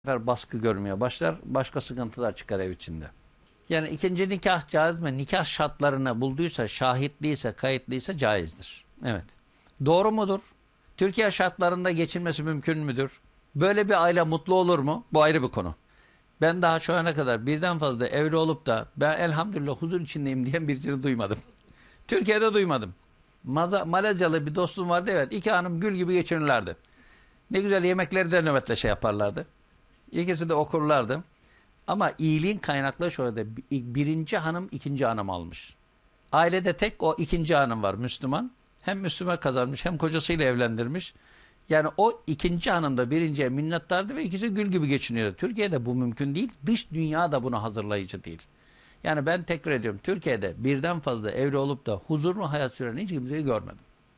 sefer baskı görmeye başlar. Başka sıkıntılar çıkar ev içinde. Yani ikinci nikah caiz mi? Nikah şartlarını bulduysa, şahitliyse, kayıtlıysa caizdir. Evet. Doğru mudur? Türkiye şartlarında geçinmesi mümkün müdür? Böyle bir aile mutlu olur mu? Bu ayrı bir konu. Ben daha şu ana kadar birden fazla evli olup da ben elhamdülillah huzur içindeyim diyen birisini duymadım. Türkiye'de duymadım. Malezyalı bir dostum vardı, evet. İki hanım gül gibi geçinirlerdi. Ne güzel yemekleri de nöbetle yaparlardı. İkisi de okurlardı. Ama iyiliğin kaynaklı şöyle, birinci hanım ikinci hanım almış. Ailede tek o ikinci hanım var, Müslüman. Hem Müslüman kazanmış hem kocasıyla evlendirmiş. Yani o ikinci hanım da birinciye minnettardı ve ikisi gül gibi geçiniyordu. Türkiye'de bu mümkün değil. Dış dünya da buna hazırlayıcı değil. Yani ben tekrar ediyorum. Türkiye'de birden fazla evli olup da huzurlu hayat süren hiç kimseyi görmedim.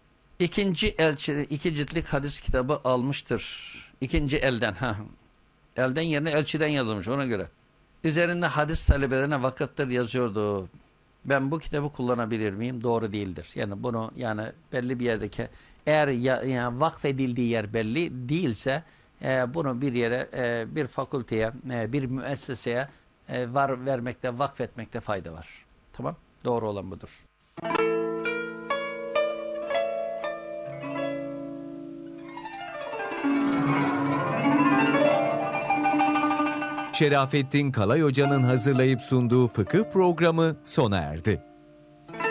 İki ciltlik hadis kitabı almıştır. İkinci elden. Elden yerine elçiden yazılmış ona göre. Üzerinde hadis talebelerine vakıftır yazıyordu. Ben bu kitabı kullanabilir miyim? Doğru değildir. Yani bunu belli bir yerdeki eğer yani vakfedildiği yer belli değilse bunu bir yere, bir fakülteye, bir müesseseye vermekte, vakfetmekte fayda var. Tamam? Doğru olan budur. Şerafettin Kalay Hoca'nın hazırlayıp sunduğu fıkıh programı sona erdi.